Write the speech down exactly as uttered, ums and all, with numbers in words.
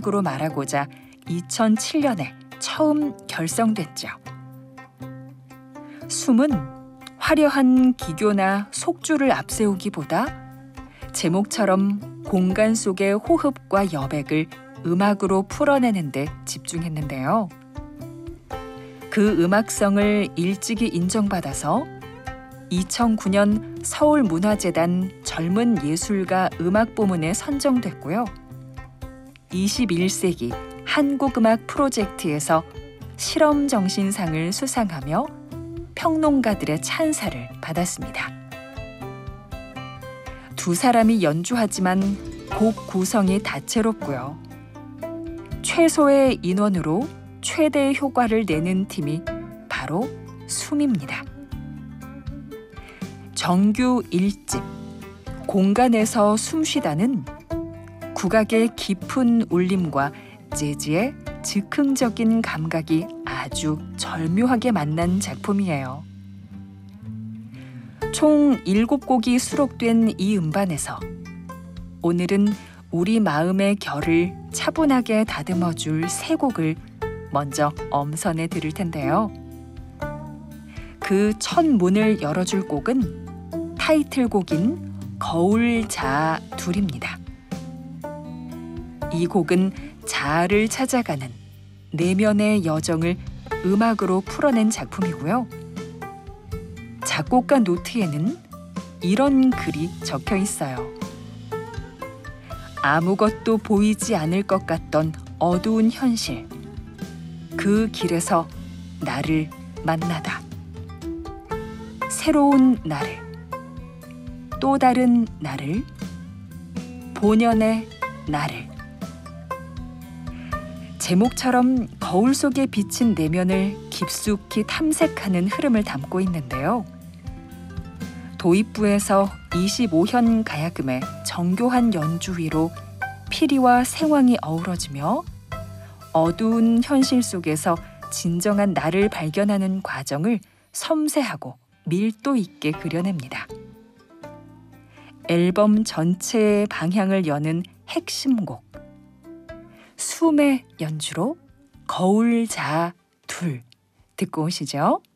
음악으로 말하고자 이천칠 년에 처음 결성됐죠. 숨은 화려한 기교나 속주를 앞세우기보다 제목처럼 공간 속의 호흡과 여백을 음악으로 풀어내는 데 집중했는데요. 그 음악성을 일찍이 인정받아서 이천구 년 서울문화재단 젊은 예술가 음악부문에 선정됐고요. 이십일 세기 한국음악 프로젝트에서 실험정신상을 수상하며 평론가들의 찬사를 받았습니다. 두 사람이 연주하지만 곡 구성이 다채롭고요. 최소의 인원으로 최대의 효과를 내는 팀이 바로 숨입니다. 정규 일 집 공간에서 숨쉬다는 국악의 깊은 울림과 재즈의 즉흥적인 감각이 아주 절묘하게 만난 작품이에요. 총 일곱 곡이 수록된 이 음반에서 오늘은 우리 마음의 결을 차분하게 다듬어줄 세 곡을 먼저 엄선해 드릴 텐데요. 그 첫 문을 열어줄 곡은 타이틀곡인 거울 자아 둘입니다. 이 곡은 자아를 찾아가는 내면의 여정을 음악으로 풀어낸 작품이고요. 작곡가 노트에는 이런 글이 적혀 있어요. 아무것도 보이지 않을 것 같던 어두운 현실. 그 길에서 나를 만나다. 새로운 나를, 또 다른 나를, 본연의 나를. 제목처럼 거울 속에 비친 내면을 깊숙이 탐색하는 흐름을 담고 있는데요. 도입부에서 이십오 현 가야금의 정교한 연주위로 피리와 생황이 어우러지며 어두운 현실 속에서 진정한 나를 발견하는 과정을 섬세하고 밀도 있게 그려냅니다. 앨범 전체의 방향을 여는 핵심곡, 숨의 연주로 거울 자아 둘 듣고 오시죠.